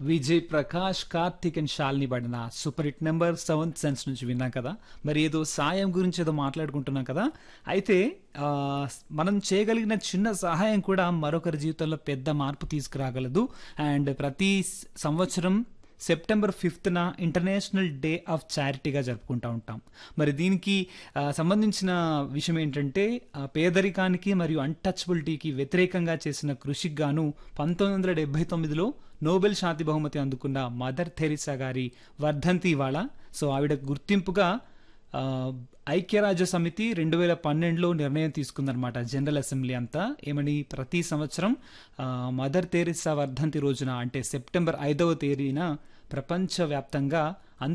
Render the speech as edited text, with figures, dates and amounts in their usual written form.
Vijay Prakash, Karthik and Shalini పడిన super hit number 7th sense నుంచి విన్నాం కదా. మరి ఏదో సాయం గురించి ఏదో మాట్లాడుకుంటున్నాం కదా. అయితే ఆ, మనం చేయగలిగిన చిన్న సహాయం కూడా మరొకరి జీవితంలో పెద్ద మార్పు తీసుకురాగలదు. అండ్ ప్రతి సంవత్సరం సెప్టెంబర్ 5న ఇంటర్నేషనల్ డే ఆఫ్ చారిటీగా జరుపుకుంటూ ఉంటాం. మరి దీనికి సంబంధించిన విషయం ఏంటంటే పేదరికానికి మరియు అన్టచబిలిటీకి వ్యతిరేకంగా చేసిన కృషికి గాను 1979లో నోబెల్ శాంతి బహుమతి అందుకున్న మదర్ థెరిసా గారి వర్ధంతి ఇవాళ. సో ఆవిడ గుర్తింపుగా ఆ, ఐక్యరాజ్య సమితి 2012లో నిర్ణయం తీసుకుందనమాట. జనరల్ అసెంబ్లీ అంతా ఏమని ప్రతి సంవత్సరం మదర్ తెరిసా వర్ధంతి రోజున అంటే సెప్టెంబర్ 5వ తేదీన ప్రపంచవ్యాప్తంగా